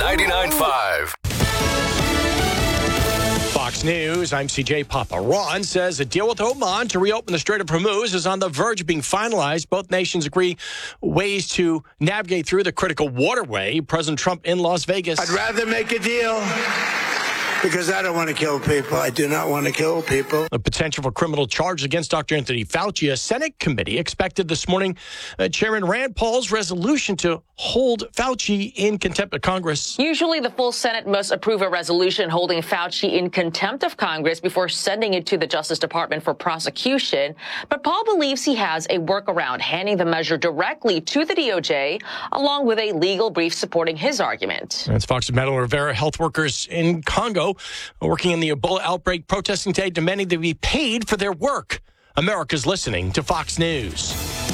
99.5. Fox News, I'm CJ Papa. Iran says a deal with Oman to reopen the Strait of Hormuz is on the verge of being finalized. Both nations agree ways to navigate through the critical waterway. President Trump in Las Vegas. I'd rather make a deal because I don't want to kill people. I do not want to kill people. The potential for criminal charges against Dr. Anthony Fauci. A Senate committee expected this morning Chairman Rand Paul's resolution to hold Fauci in contempt of Congress. Usually the full Senate must approve a resolution holding Fauci in contempt of Congress before sending it to the Justice Department for prosecution. But Paul believes he has a workaround, handing the measure directly to the DOJ, along with a legal brief supporting his argument. That's Fox's Metal Rivera. Health workers in Congo working in the Ebola outbreak, protesting today, demanding they be paid for their work. America's listening to Fox News.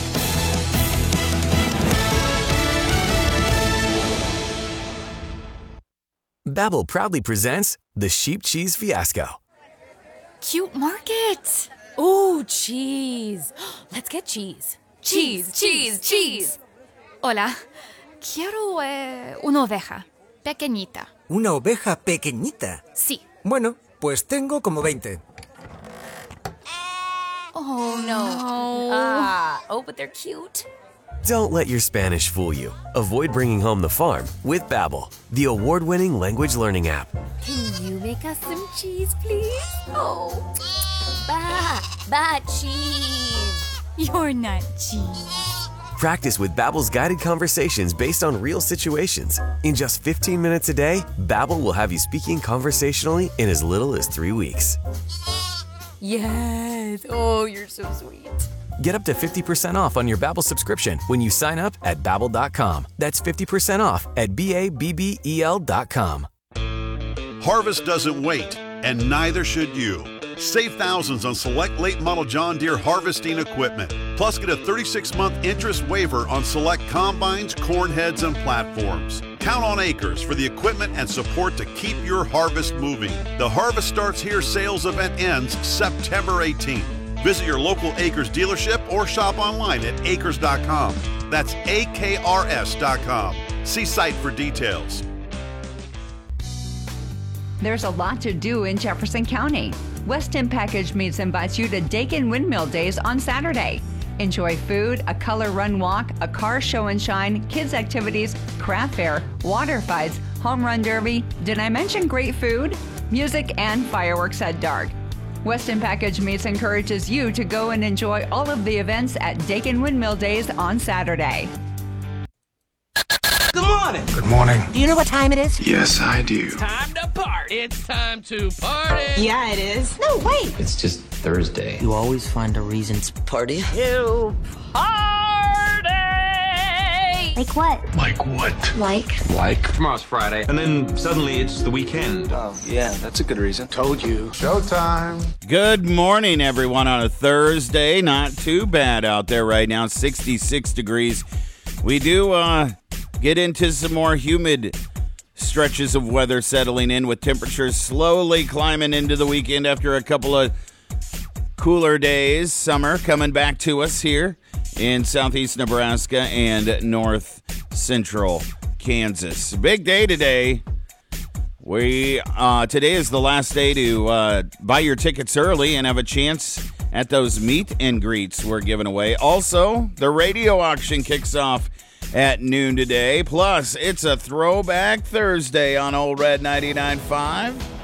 Babbel proudly presents the Sheep Cheese Fiasco. Cute market. Ooh, cheese. Let's get cheese. Cheese, cheese, cheese. Hola. Quiero una oveja. Pequeñita. ¿Una oveja pequeñita? Sí. Bueno, pues tengo como 20. Oh, no. But they're cute. Don't let your Spanish fool you. Avoid bringing home the farm with Babbel, the award-winning language learning app. Can you make us some cheese, please? Oh, cheese. You're not cheese. Practice with Babbel's guided conversations based on real situations. In just 15 minutes a day, Babbel will have you speaking conversationally in as little as 3 weeks. Yes. Oh, you're so sweet. Get up to 50% off on your Babbel subscription when you sign up at Babbel.com. That's 50% off at Babbel.com. Harvest doesn't wait, and neither should you. Save thousands on select late model John Deere harvesting equipment. Plus, get a 36-month interest waiver on select combines, corn heads, and platforms. Count on Acres for the equipment and support to keep your harvest moving. The Harvest Starts Here sales event ends September 18th. Visit your local Acres dealership or shop online at acres.com. That's AKRS.com. See site for details. There's a lot to do in Jefferson County. Weston Packaged Meats invites you to Dakin Windmill Days on Saturday. Enjoy food, a color run walk, a car show and shine, kids activities, craft fair, water fights, home run derby. Did I mention great food? Music and fireworks at dark. Weston Packaged Meats encourages you to go and enjoy all of the events at Dakin Windmill Days on Saturday. Good morning. Good morning. Do you know what time it is? Yes, I do. It's time to party. It's time to party. Yeah, it is. No, wait. It's just Thursday. You always find a reason to party. You party! Like what? Like what? Like? Tomorrow's Friday, and then suddenly it's the weekend. Oh, yeah, that's a good reason. Told you. Showtime. Good morning, everyone, on a Thursday. Not too bad out there right now, 66 degrees. We do get into some more humid stretches of weather settling in with temperatures slowly climbing into the weekend after a couple of cooler days. Summer coming back to us here in southeast Nebraska and north central Kansas. Big day today. Today is the last day to buy your tickets early and have a chance at those meet and greets we're giving away. Also, the radio auction kicks off at noon today. Plus, it's a throwback Thursday on Old Red 99.5.